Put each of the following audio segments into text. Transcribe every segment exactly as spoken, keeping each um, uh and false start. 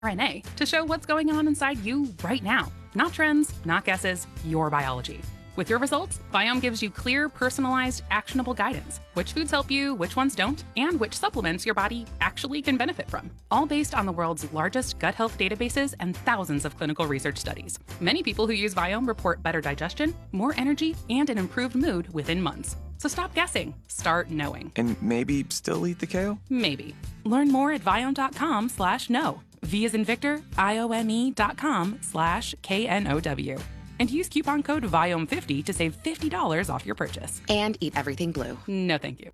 R N A to show what's going on inside you right now. Not trends, not guesses, your biology. With your results, Viome gives you clear, personalized, actionable guidance. Which foods help you, which ones don't, and which supplements your body actually can benefit from. All based on the world's largest gut health databases and thousands of clinical research studies. Many people who use Viome report better digestion, more energy, and an improved mood within months. So stop guessing, start knowing. And maybe still eat the kale? Maybe. Learn more at viome.com slash know. V as in Victor, I O M E dot com slash K N O W. And use coupon code Viome fifty to save fifty dollars off your purchase. And eat everything blue. No, thank you.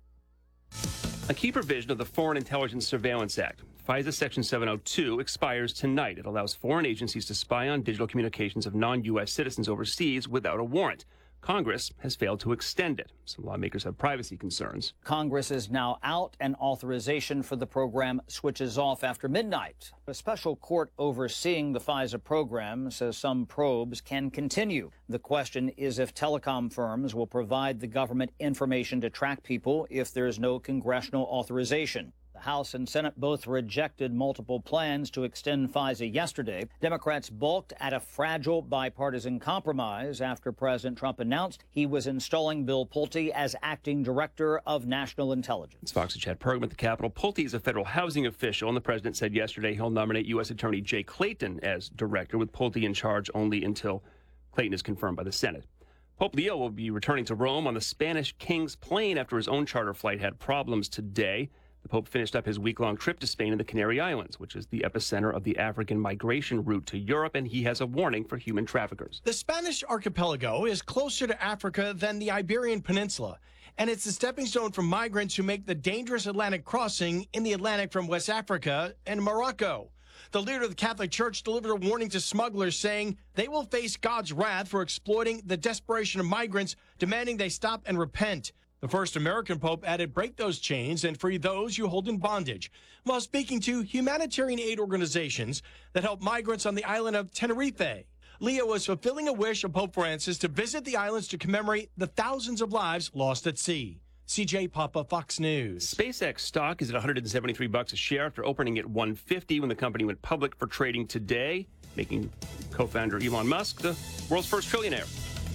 A key provision of the Foreign Intelligence Surveillance Act, FISA Section seven oh two, expires tonight. It allows foreign agencies to spy on digital communications of non-U S citizens overseas without a warrant. Congress has failed to extend it. Some lawmakers have privacy concerns. Congress is now out and authorization for the program switches off after midnight. A special court overseeing the FISA program says some probes can continue. The question is if telecom firms will provide the government information to track people if there is no congressional authorization. The House and Senate both rejected multiple plans to extend FISA yesterday. Democrats balked at a fragile bipartisan compromise after President Trump announced he was installing Bill Pulte as acting director of national intelligence. It's Fox's Chad Pergam at the Capitol. Pulte is a federal housing official, and the president said yesterday he'll nominate U S. Attorney Jay Clayton as director, with Pulte in charge only until Clayton is confirmed by the Senate. Pope Leo will be returning to Rome on the Spanish king's plane after his own charter flight had problems today. The Pope finished up his week-long trip to Spain and the Canary Islands, which is the epicenter of the African migration route to Europe, and he has a warning for human traffickers. The Spanish archipelago is closer to Africa than the Iberian Peninsula, and it's a stepping stone for migrants who make the dangerous Atlantic crossing in the Atlantic from West Africa and Morocco. The leader of the Catholic Church delivered a warning to smugglers, saying they will face God's wrath for exploiting the desperation of migrants, demanding they stop and repent. The first American pope added, break those chains and free those you hold in bondage, while speaking to humanitarian aid organizations that help migrants on the island of Tenerife. Leo was fulfilling a wish of Pope Francis to visit the islands to commemorate the thousands of lives lost at sea. C J Papa, Fox News. SpaceX stock is at one hundred seventy-three bucks a share after opening at one hundred fifty when the company went public for trading today, making co-founder Elon Musk the world's first trillionaire.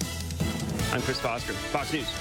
I'm Chris Foster, Fox News.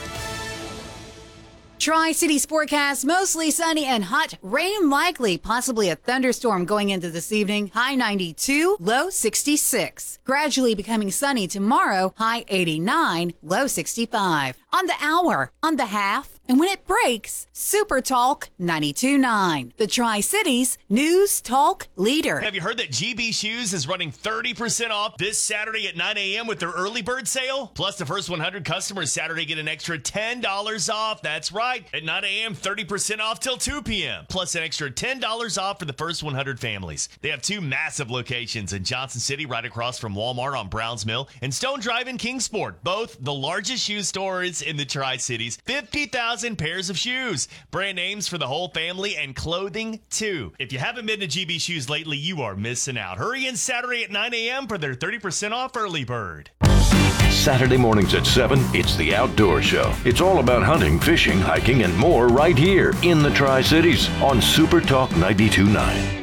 Tri-Cities forecast, mostly sunny and hot. Rain likely, possibly a thunderstorm going into this evening. High ninety-two, low sixty-six. Gradually becoming sunny tomorrow. High eighty-nine, low sixty-five. On the hour, on the half, and when it breaks, Super Talk ninety-two point nine. The Tri-Cities News Talk Leader. Have you heard that G B Shoes is running thirty percent off this Saturday at nine a.m. with their early bird sale? Plus, the first one hundred customers Saturday get an extra ten dollars off. That's right. At nine a.m., thirty percent off till two p.m. Plus an extra ten dollars off for the first one hundred families. They have two massive locations in Johnson City, right across from Walmart on Browns Mill, and Stone Drive in Kingsport, both the largest shoe stores in the Tri-Cities. fifty thousand pairs of shoes. Brand names for the whole family and clothing, too. If you haven't been to G B Shoes lately, you are missing out. Hurry in Saturday at nine a.m. for their thirty percent off early bird. Saturday mornings at seven, it's the Outdoor Show. It's all about hunting, fishing, hiking, and more right here in the Tri-Cities on Super Talk ninety-two point nine.